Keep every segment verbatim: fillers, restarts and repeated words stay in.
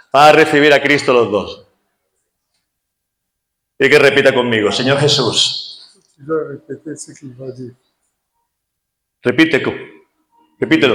Van a recibir a Cristo los dos. Y que repita conmigo, Señor Jesús. Tu dois répéter ce qu'il va dire. Repite, repítelo.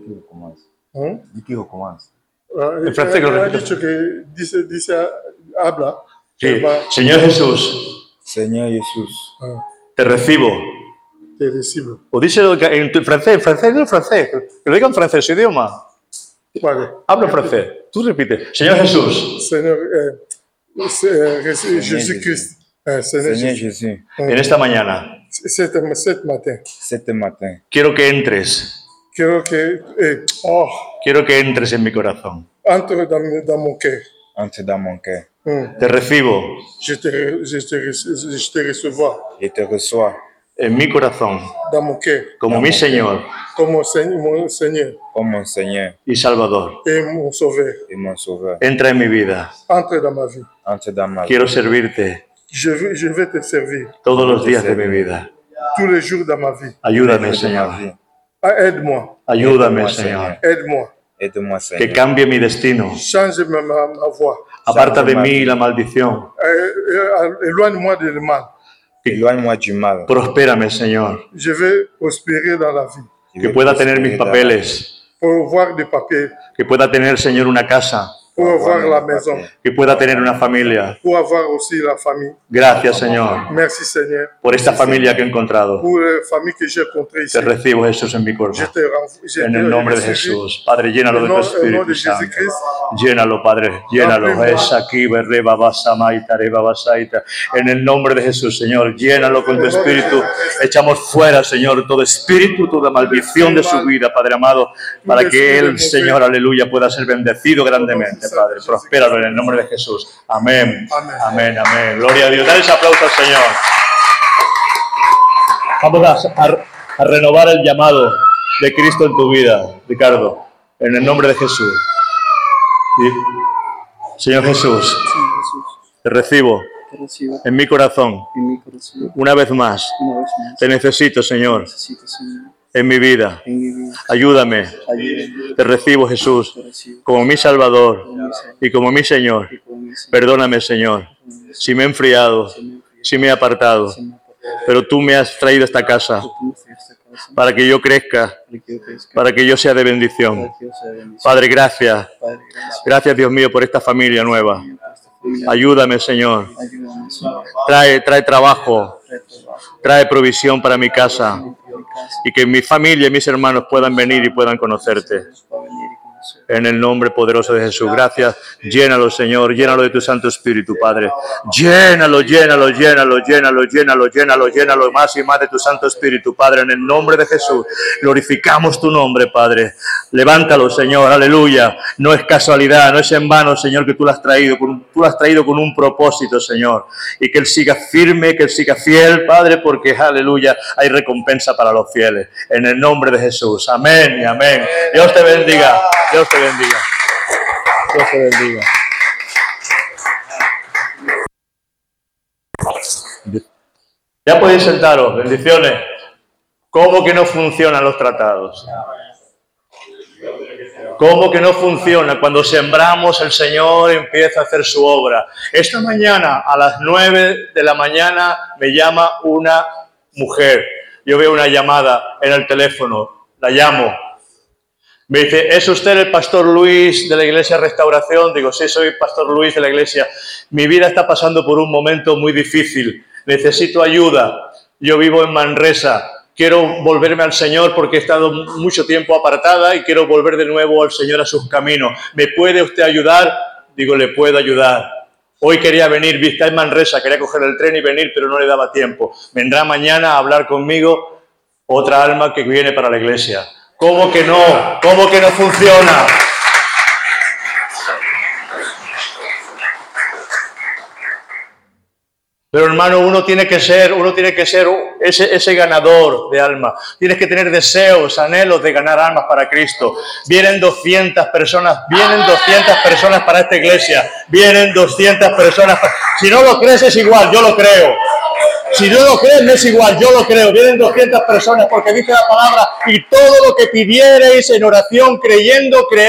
¿Eh? Di que recomience. Ah, En francés, que lo ha repita. dicho que dice, dice, habla. Sí. Va- Señor Jesús, Seigneur Jésus, Ah, te recibo. te recibo. O díselo en tu- francés, en francés, no en francés. Que lo diga en francés, su idioma. Vale. Habla en francés. Tú repite. Señor Jesús, Seigneur, eh, c'est, euh, Jésus- Jésus-Christ. Eh, Seigneur Seigneur Jésus. Jésus, en esta mañana Cet, cet matin, cet matin, quiero que entres. quiero que eh, oh, Quiero que entres en mi corazón. entre dans, dans mon cœur. entre dans mon cœur. Hmm. Te recibo Je te, re- je te, re- je te recevoir Je te reçois en mi corazón dans mon cœur como mi Señor comme mon Seigneur, mon Seigneur comme mon Seigneur y Salvador. et mon Sauveur. et mon Sauveur. Entra en mi vida. Entre dans ma vie. Entre dans ma vie. Quiero servirte Je, veux- je vais te servir todos los días de mi vida. tous les jours dans ma vie. Ayúdame, De ma Señor. vie. Ah, aide-moi, Ayúdame, Aide-moi, Señor. aide-moi. Aide-moi, Que Seigneur. cambie mi destino. Change ma, ma, ma voix. Aparta de mí la maldición. Euh, euh, éloigne-moi du mal. Éloigne-moi du mal. Prospérame, Señor. Je vais prospérer dans la vie. Je Que vais pueda tener mis prospérer dans la vie. papeles. Pour voir des papiers, Que pueda tener, Señor, una casa. pour avoir Avoir la mes maison, papiers. Que pueda tener una familia. pour avoir aussi la famille. Gracias, Señor, Merci Seigneur por esta familia que he encontrado. pour la famille que j'ai rencontrée ici. Te recibo, Jesús, en mi cuerpo. Je te renv- je En te el nombre de reçois. Jesús. Padre, llénalo de tu Au nom- au nom Espíritu de Santo. Jésus-Christ. Llénalo, Padre, llénalo. Remplis-moi. Es aquí, berreba, basamaita, reba, basaita. En el nombre de Jesús, Señor, llénalo con tu Espíritu. Echamos fuera, Señor, todo espíritu, toda maldición de su vida, Padre amado, para que Él, Señor, aleluya, pueda ser bendecido grandemente, Padre. Prospéralo en el nombre de Jesús. Amén. Amén, amén. Gloria a Dios. Dale ese aplauso al Señor. Vamos a, a- a renovar el llamado de Cristo en tu vida, Ricardo, en el nombre de Jesús. Y- Señor Jesús, Sí, Jesús, te recibo te recibo en mi corazón en mi corazón una vez más. una vez más. Te necesito, Señor, Necesito, Señor, en mi vida. en mi vida. Ayúdame. Ayúdame, Te recibo, Jesús, te recibo como mi Salvador como mi Salvador y como mi Señor. y como mi Señor. Perdóname, Señor, si me he enfriado, Si me enfrié, si me he apartado, si me aparté, pero tú me has traído a esta casa tú me fuiste a casa para que yo crezca, para que yo crezca, para que yo sea de para bendición. que yo sea bendición. Padre, gracias. Padre, gracias Gracias, Dios mío, por esta familia nueva. Señor, por esta familia. Ayúdame, Señor. Ayúdame, Señor. Trae, trae trabajo, Trae trabajo trae provisión para mi casa en mi casa. y que mi familia y mis hermanos puedan venir y puedan conocerte. Para venir y conocer. En el nombre poderoso de Jesús. Gracias. Llénalo, Señor. Llénalo de tu Santo Espíritu, Padre. Llénalo, llénalo, llénalo, llénalo, llénalo, llénalo, llénalo más y más de tu Santo Espíritu, Padre. En el nombre de Jesús. Glorificamos tu nombre, Padre. Levántalo, Señor. Aleluya. No es casualidad, no es en vano, Señor, que tú lo has traído. con- Tú lo has traído con un propósito, Señor. Y que Él siga firme, que Él siga fiel, Padre, porque, aleluya, hay recompensa para los fieles. En el nombre de Jesús. Amén y amén. Dios te bendiga. Dios te bendiga. Dios te bendiga. Ya podéis sentaros. Bendiciones. ¿Cómo que no funcionan los tratados? ¿Cómo que no funciona? Cuando sembramos, el Señor empieza a hacer su obra. Esta mañana, a las nueve de la mañana, me llama una mujer. Yo veo una llamada en el teléfono. La llamo. Me dice, ¿es usted el pastor Luis de la Iglesia Restauración? Digo, sí, soy pastor Luis de la Iglesia. Mi vida está pasando por un momento muy difícil. Necesito ayuda. Yo vivo en Manresa. Quiero volverme al Señor porque he estado mucho tiempo apartada y quiero volver de nuevo al Señor a sus caminos. ¿Me puede usted ayudar? Digo, le puedo ayudar. Hoy quería venir, está en Manresa, quería coger el tren y venir, pero no le daba tiempo. Vendrá mañana a hablar conmigo otra alma que viene para la iglesia. ¿Cómo que no? ¿Cómo que no funciona? Pero hermano, uno tiene que ser, uno tiene que ser ese, ese ganador de alma. Tienes que tener deseos, anhelos de ganar almas para Cristo. Vienen doscientas personas, vienen doscientas personas para esta iglesia. Vienen doscientas personas. Si no lo crees es igual, yo lo creo. Si no lo crees no es igual, yo lo creo. Vienen doscientas personas porque dice la palabra, y todo lo que pidiereis en oración creyendo, creed.